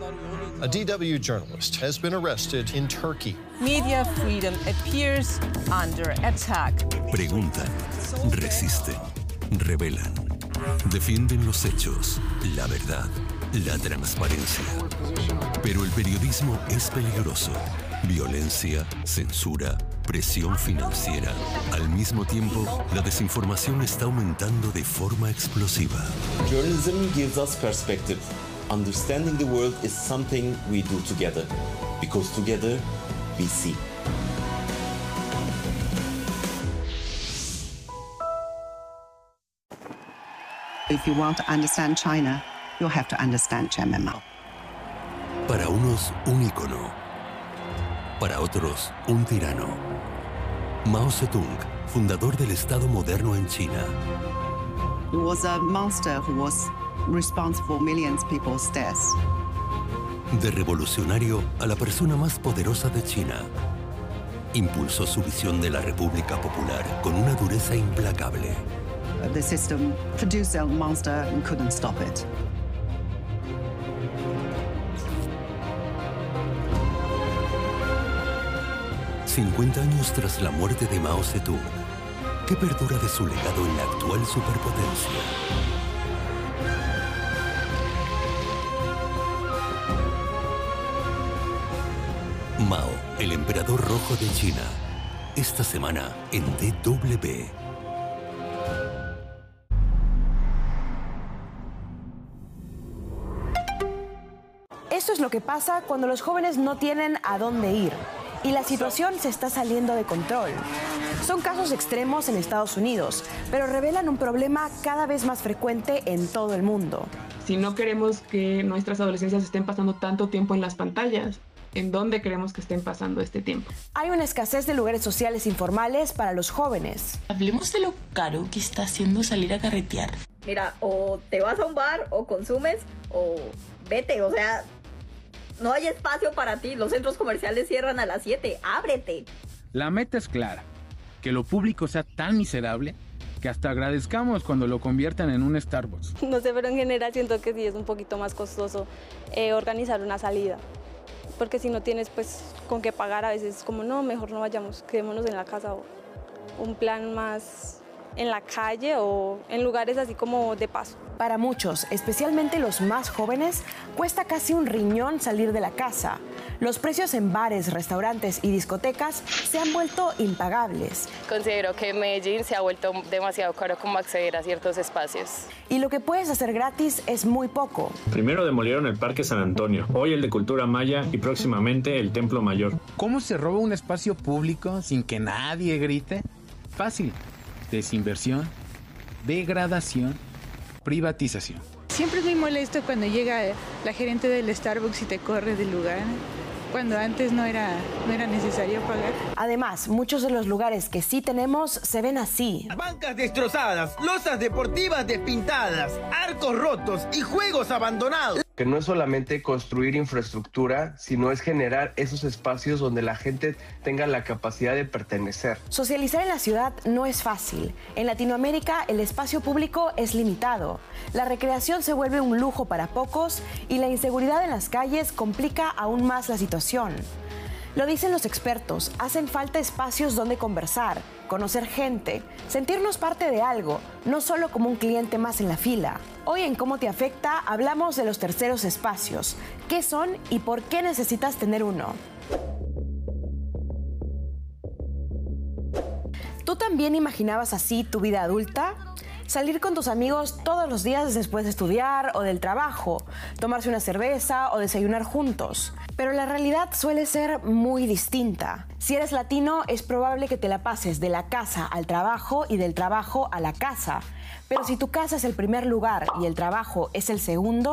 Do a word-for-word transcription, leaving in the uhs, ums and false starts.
A D W journalist has been arrested in Turkey. Media freedom appears under attack. Preguntan, resisten, revelan, defienden los hechos, la verdad, la transparencia. Pero el periodismo es peligroso. Violencia, censura, presión financiera. Al mismo tiempo, la desinformación está aumentando de forma explosiva. Journalism gives us perspective. Understanding the world is something we do together, because together we see. If you want to understand China, you'll have to understand Chairman Mao. Para unos, un ícono. Para otros, un tirano. Mao Zedong, fundador del Estado moderno en China. He was a monster who was responsible for millions of people's deaths. De revolucionario a la persona más poderosa de China. Impulsó su visión de la República Popular con una dureza implacable. The system produced a monster and couldn't stop it. cincuenta años tras la muerte de Mao Zedong, ¿qué perdura de su legado en la actual superpotencia? Mao, el emperador rojo de China. Esta semana en D W. Esto es lo que pasa cuando los jóvenes no tienen a dónde ir y la situación se está saliendo de control. Son casos extremos en Estados Unidos, pero revelan un problema cada vez más frecuente en todo el mundo. Si no queremos que nuestras adolescencias estén pasando tanto tiempo en las pantallas, ¿en dónde queremos que estén pasando este tiempo? Hay una escasez de lugares sociales informales para los jóvenes. Hablemos de lo caro que está haciendo salir a carretear. Mira, o te vas a un bar o consumes o vete, o sea, no hay espacio para ti. Los centros comerciales cierran a las siete. ¡Ábrete! La meta es clara, que lo público sea tan miserable que hasta agradezcamos cuando lo conviertan en un Starbucks. No sé, pero en general siento que sí es un poquito más costoso eh, organizar una salida. Porque si no tienes pues con qué pagar, a veces es como no, mejor no vayamos, quedémonos en la casa, o un plan más en la calle o en lugares así como de paso. Para muchos, especialmente los más jóvenes, cuesta casi un riñón salir de la casa. Los precios en bares, restaurantes y discotecas se han vuelto impagables. Considero que en Medellín se ha vuelto demasiado caro como acceder a ciertos espacios. Y lo que puedes hacer gratis es muy poco. Primero demolieron el Parque San Antonio, hoy el de Cultura Maya y próximamente el Templo Mayor. ¿Cómo se roba un espacio público sin que nadie grite? Fácil. Desinversión, degradación, privatización. Siempre es muy molesto cuando llega la gerente del Starbucks y te corre del lugar, cuando antes no era, no era necesario pagar. Además, muchos de los lugares que sí tenemos se ven así. Bancas destrozadas, losas deportivas despintadas, arcos rotos y juegos abandonados. Que no es solamente construir infraestructura, sino es generar esos espacios donde la gente tenga la capacidad de pertenecer. Socializar en la ciudad no es fácil. En Latinoamérica el espacio público es limitado. La recreación se vuelve un lujo para pocos y la inseguridad en las calles complica aún más la situación. Lo dicen los expertos, hacen falta espacios donde conversar, conocer gente, sentirnos parte de algo, no solo como un cliente más en la fila. Hoy en Cómo te afecta hablamos de los terceros espacios, qué son y por qué necesitas tener uno. ¿Tú también imaginabas así tu vida adulta? Salir con tus amigos todos los días después de estudiar o del trabajo, tomarse una cerveza o desayunar juntos. Pero la realidad suele ser muy distinta. Si eres latino, es probable que te la pases de la casa al trabajo y del trabajo a la casa. Pero si tu casa es el primer lugar y el trabajo es el segundo,